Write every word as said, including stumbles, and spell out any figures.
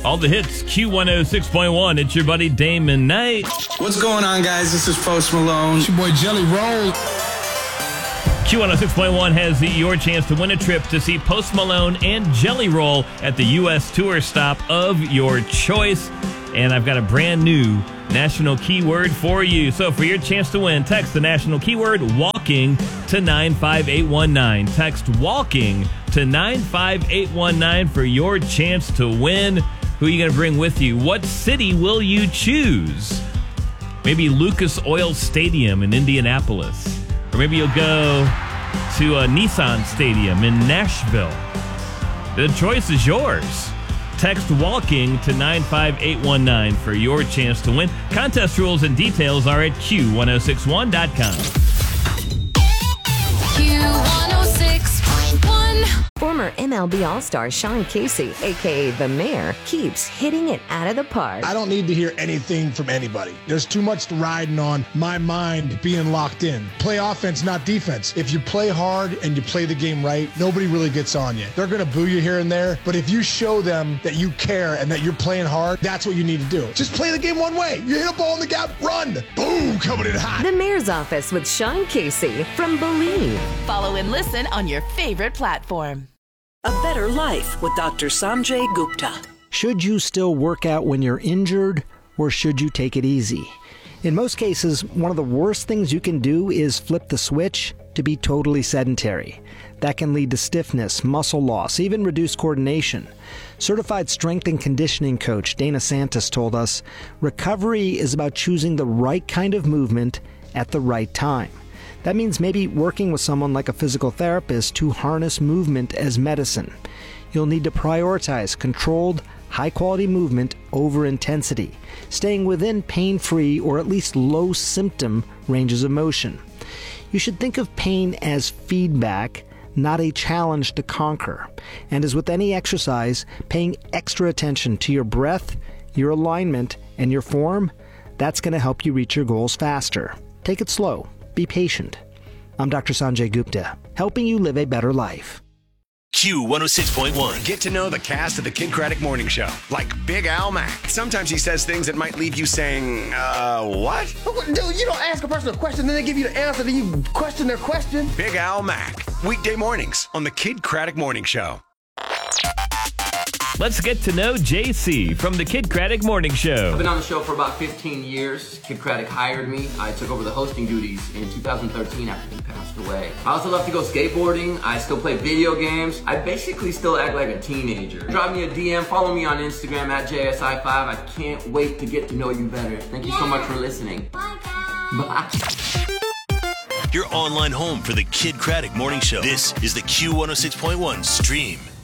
All the hits, Q one oh six point one. It's your buddy Damon Knight. What's going on, guys? This is Post Malone. It's your boy Jelly Roll. Q one oh six point one has the, your chance to win a trip to see Post Malone and Jelly Roll at the U S tour stop of your choice. And I've got a brand new national keyword for you. So for your chance to win, text the national keyword WALKING to nine five eight one nine. Text WALKING to nine five eight one nine for your chance to win. Who are you going to bring with you? What city will you choose? Maybe Lucas Oil Stadium in Indianapolis. Or maybe you'll go to a Nissan Stadium in Nashville. The choice is yours. Text WALKING to nine five eight one nine for your chance to win. Contest rules and details are at Q one oh six one dot com. Q one oh six point one. Former M L B All-Star Sean Casey, a k a. The Mayor, keeps hitting it out of the park. I don't need to hear anything from anybody. There's too much riding on my mind being locked in. Play offense, not defense. If you play hard and you play the game right, nobody really gets on you. They're going to boo you here and there, but if you show them that you care and that you're playing hard, that's what you need to do. Just play the game one way. You hit a ball in the gap, run. Boom, coming in hot. The Mayor's Office with Sean Casey from Believe. Follow and listen on your favorite platform. A Better Life with Doctor Sanjay Gupta. Should you still work out when you're injured, or should you take it easy? In most cases, one of the worst things you can do is flip the switch to be totally sedentary. That can lead to stiffness, muscle loss, even reduced coordination. Certified strength and conditioning coach Dana Santos told us, recovery is about choosing the right kind of movement at the right time. That means maybe working with someone like a physical therapist to harness movement as medicine. You'll need to prioritize controlled, high-quality movement over intensity, staying within pain-free or at least low-symptom ranges of motion. You should think of pain as feedback, not a challenge to conquer. And as with any exercise, paying extra attention to your breath, your alignment, and your form, that's going to help you reach your goals faster. Take it slow. Be patient. I'm Doctor Sanjay Gupta, helping you live a better life. Q one oh six point one. Get to know the cast of the Kid Craddock Morning Show, like Big Al Mack. Sometimes he says things that might leave you saying, uh, what? Dude, you don't ask a person a question, then they give you the answer, then you question their question. Big Al Mack. Weekday mornings on the Kid Craddock Morning Show. Let's get to know J C from the Kid Craddock Morning Show. I've been on the show for about fifteen years. Kid Craddock hired me. I took over the hosting duties in two thousand thirteen after he passed away. I also love to go skateboarding. I still play video games. I basically still act like a teenager. Drop me a D M, follow me on Instagram at J S I five. I can't wait to get to know you better. Thank you yeah. so much for listening. Bye, guys. Bye. Your online home for the Kid Craddock Morning Show. This is the Q one oh six point one Stream.